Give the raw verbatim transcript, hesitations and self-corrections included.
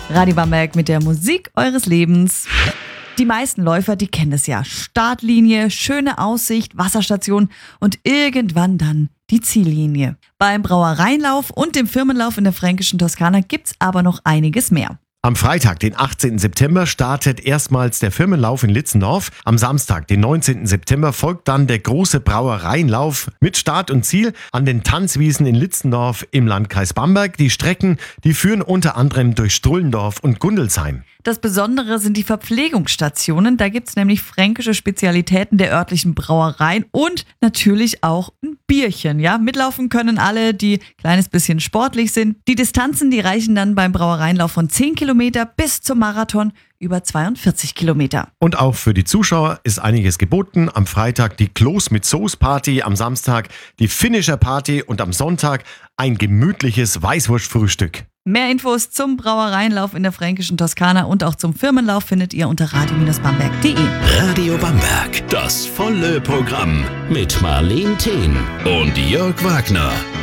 Radio Bamberg mit der Musik eures Lebens. Die meisten Läufer, die kennen es ja. Startlinie, schöne Aussicht, Wasserstation und irgendwann dann die Ziellinie. Beim Brauereienlauf und dem Firmenlauf in der fränkischen Toskana gibt's aber noch einiges mehr. Am Freitag, den achtzehnten September, startet erstmals der Firmenlauf in Litzendorf. Am Samstag, den neunzehnten September, folgt dann der große Brauereienlauf mit Start und Ziel an den Tanzwiesen in Litzendorf im Landkreis Bamberg. Die Strecken, die führen unter anderem durch Strullendorf und Gundelsheim. Das Besondere sind die Verpflegungsstationen. Da gibt's nämlich fränkische Spezialitäten der örtlichen Brauereien und natürlich auch ein Bierchen. Ja, mitlaufen können alle, die ein kleines bisschen sportlich sind. Die Distanzen, die reichen dann beim Brauereienlauf von zehn Kilometer bis zum Marathon über zweiundvierzig Kilometer. Und auch für die Zuschauer ist einiges geboten. Am Freitag die Kloß mit Soße Party, am Samstag die Finisher Party und am Sonntag ein gemütliches Weißwurstfrühstück. Mehr Infos zum Brauereienlauf in der fränkischen Toskana und auch zum Firmenlauf findet ihr unter radio bamberg punkt de. Radio Bamberg, das volle Programm mit Marleen Thehn und Jörg Wagner.